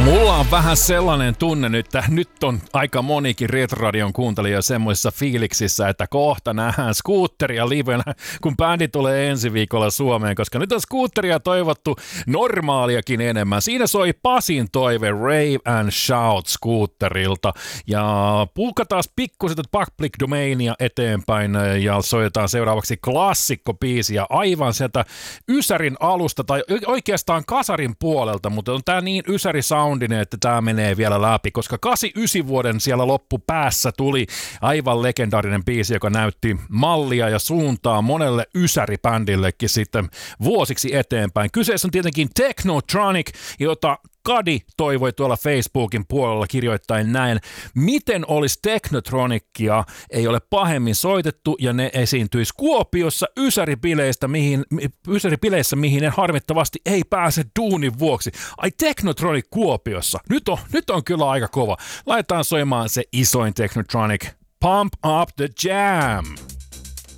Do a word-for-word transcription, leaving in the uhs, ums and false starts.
Mulla on vähän sellainen tunne nyt, että nyt on aika monikin Retroradion kuuntelija semmoisessa fiiliksissä, että kohta nähdään Scooteria livenä, kun bändi tulee ensi viikolla Suomeen, koska nyt on Scooteria toivottu normaaliakin enemmän. Siinä soi Pasin toive Rave and Shout Scooterilta ja puukataan pikkuset Public Domainia eteenpäin ja soitetaan seuraavaksi klassikkobiisiä aivan sieltä Ysärin alusta tai oikeastaan Kasarin puolelta, mutta on tää niin Ysäri soundinen, että tää menee vielä läpi, koska kahdeksankymmentäyhdeksän vuoden siellä loppupäässä tuli aivan legendaarinen biisi, joka näytti mallia ja suuntaa monelle Ysäri-bändillekin sitten vuosiksi eteenpäin. Kyseessä on tietenkin Technotronic, jota Kadi toivoi tuolla Facebookin puolella kirjoittain näin, miten olisi Technotronicia ei ole pahemmin soitettu ja ne esiintyisi Kuopiossa Ysäri-bileissä, mihin, Ysäri-bileissä, mihin ne harmittavasti ei pääse duunin vuoksi. Ai Technotronic Kuopiossa, nyt on, nyt on kyllä aika kova. Laitetaan soimaan se isoin Technotronic, Pump Up the Jam.